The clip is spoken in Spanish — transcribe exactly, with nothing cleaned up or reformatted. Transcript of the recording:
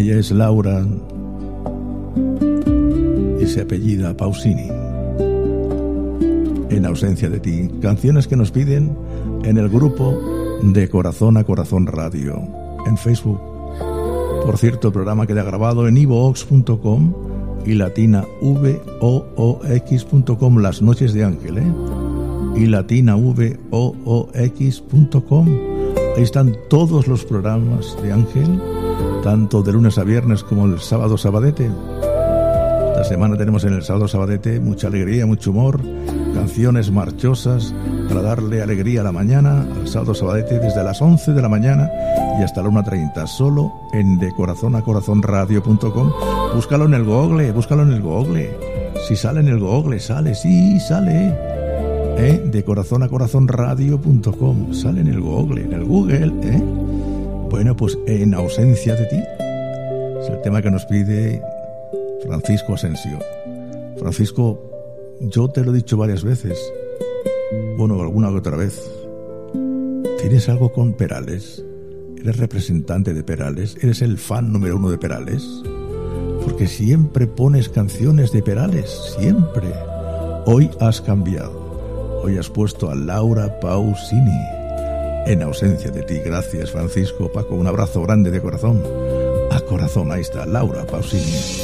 Ella es Laura y se apellida Pausini. En ausencia de ti, canciones que nos piden en el grupo de Corazón a Corazón Radio en Facebook. Por cierto, el programa queda grabado en ivox punto com y latina vox punto com, Las Noches de Ángel, ¿eh? y latina vox punto com. Ahí están todos los programas de Ángel, tanto de lunes a viernes como el sábado sabadete. Esta semana tenemos en el sábado sabadete mucha alegría, mucho humor, canciones marchosas para darle alegría a la mañana, al sábado sabadete desde las once de la mañana y hasta la una treinta, solo en de corazón a corazón radio punto com. Búscalo en el Google, búscalo en el Google. Si sale en el Google, sale, sí, sale. ¿Eh? de corazón a corazón radio punto com, sale en el Google, en el Google, ¿eh? Bueno, pues en ausencia de ti es el tema que nos pide Francisco Asensio. Francisco, yo te lo he dicho varias veces, bueno, alguna que otra vez. ¿Tienes algo con Perales? ¿Eres representante de Perales? ¿Eres el fan número uno de Perales? Porque siempre pones canciones de Perales, siempre. Hoy has cambiado. Hoy has puesto a Laura Pausini. En ausencia de ti. Gracias, Francisco. Paco, un abrazo grande de corazón a corazón. Ahí está, Laura Pausini.